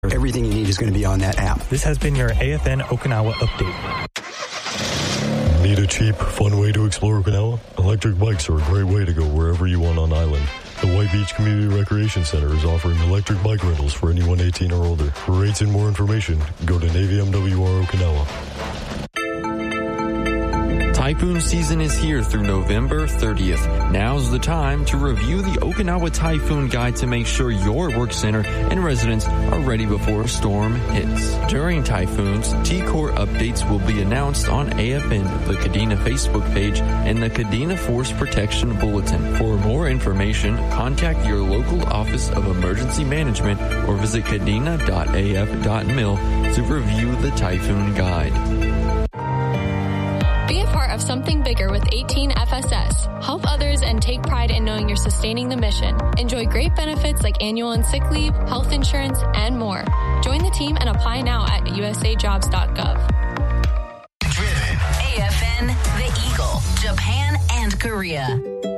Everything you need is going to be on that app. This has been your AFN Okinawa update. Need a cheap, fun way to explore Okinawa? Electric bikes are a great way to go wherever you want on island. The White Beach Community Recreation Center is offering electric bike rentals for anyone 18 or older. For rates and more information, go to Navy MWR Okinawa. Typhoon season is here through November 30th. Now's the time to review the Okinawa Typhoon Guide to make sure your work center and residents are ready before a storm hits. During typhoons, T-Core updates will be announced on AFN, the Kadena Facebook page, and the Kadena Force Protection Bulletin. For more information, contact your local Office of Emergency Management or visit kadena.af.mil to review the Typhoon Guide. Be a part of something bigger with 18 FSS. Help others and take pride in knowing you're sustaining the mission. Enjoy great benefits like annual and sick leave, health insurance, and more. Join the team and apply now at usajobs.gov. Driven. AFN, The Eagle, Japan, and Korea.